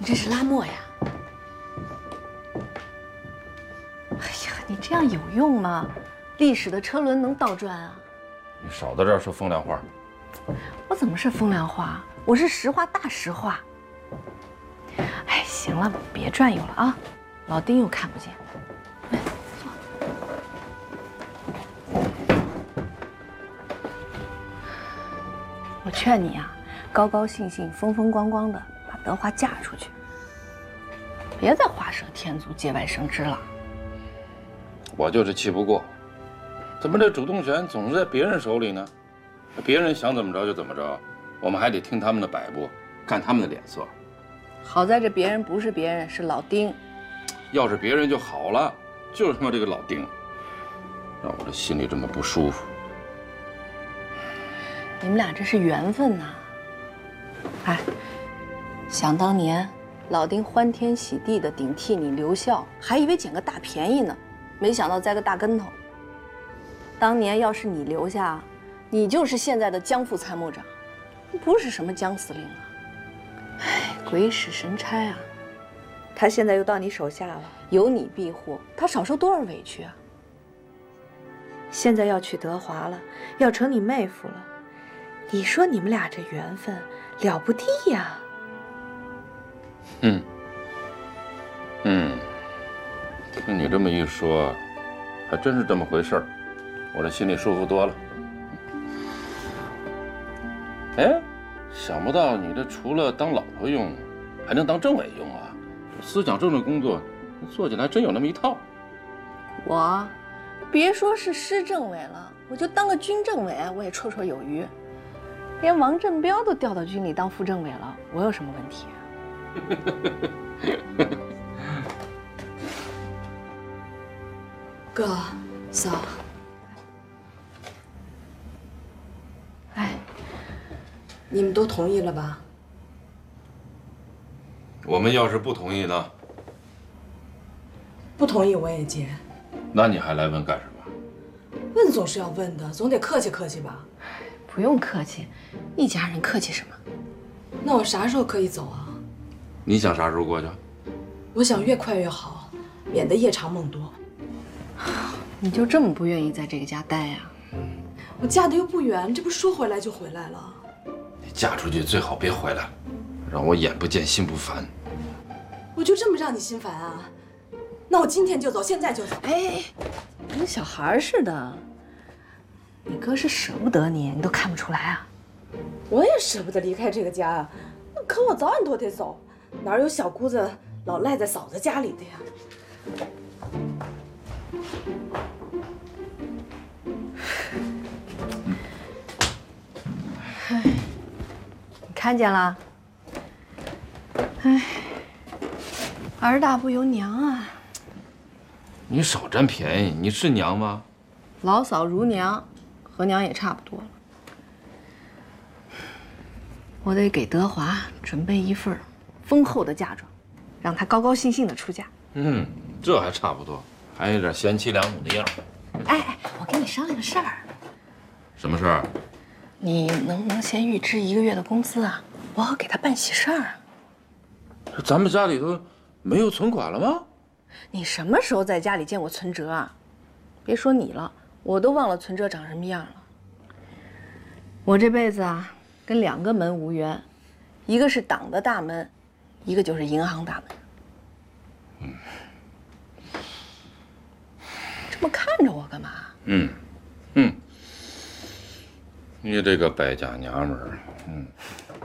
你这是拉磨呀？哎呀，你这样有用吗？历史的车轮能倒转啊？ 你少在这儿说风凉话。 我怎么是风凉话？我是实话大实话。哎，行了，别转悠了啊，老丁又看不见。来，坐。我劝你啊，高高兴兴、风风光光的把德华嫁出去，别再画蛇添足、节外生枝了。 我就是气不过，怎么这主动权总是在别人手里呢？别人想怎么着就怎么着，我们还得听他们的摆布，看他们的脸色。 好在这别人不是别人，是老丁。 要是别人就好了，就是他妈这个老丁，让我这心里这么不舒服。 你们俩这是缘分呐！哎，想当年，老丁欢天喜地的顶替你留校，还以为捡个大便宜呢，没想到栽个大跟头。当年要是你留下，你就是现在的江副参谋长，不是什么江司令啊！哎，鬼使神差啊！他现在又到你手下了，有你庇护，他少受多少委屈啊！ 现在要娶德华了，要成你妹夫了，你说你们俩这缘分了不地呀！ 听你这么一说，还真是这么回事儿，我这心里舒服多了。哎，想不到你这除了当老婆用，还能当政委用啊！思想政治工作做起来真有那么一套。 我，别说是师政委了，我就当个军政委，我也绰绰有余。连王振彪都调到军里当副政委了，我有什么问题啊？ 哥，嫂， 哎， 你们都同意了吧？ 我们要是不同意呢？ 不同意我也结。 那你还来问干什么？ 问总是要问的，总得客气客气吧？ 不用客气，一家人客气什么？ 那我啥时候可以走啊？ 你想啥时候过去？ 我想越快越好，免得夜长梦多。 你就这么不愿意在这个家待呀？ 我嫁的又不远，这不说回来就回来了。 你嫁出去最好别回来，让我眼不见心不烦。 我就这么让你心烦啊？那我今天就走，现在就走。 哎，跟小孩似的。你哥是舍不得你，你都看不出来啊？ 我也舍不得离开这个家啊，可我早晚都得走，哪有小姑子老赖在嫂子家里的呀？ 哎，你看见了？哎，儿大不由娘啊！ 你少占便宜，你是娘吗？ 老嫂如娘，和娘也差不多了。我得给德华准备一份丰厚的嫁妆，让他高高兴兴的出嫁。 这还差不多，还有点贤妻良母的样。 哎，我跟你商量个事儿。 什么事儿？ 你能不能先预支1个月的工资啊？我要给他办喜事儿。 咱们家里头没有存款了吗？ 你什么时候在家里见过存折啊？别说你了，我都忘了存折长什么样了。我这辈子啊，跟2个门无缘，一个是党的大门，一个就是银行大门。这么看着我干嘛？你这个败家娘们儿，